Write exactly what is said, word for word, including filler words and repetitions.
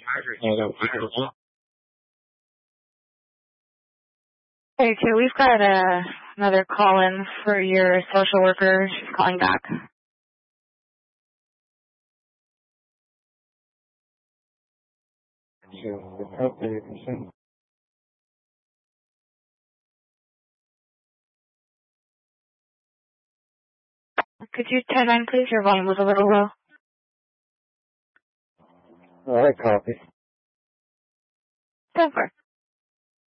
Okay, so we've got uh, another call in for your social worker. She's calling back. Could you turn on, please? Your volume was a little low. All right, copy. ten four.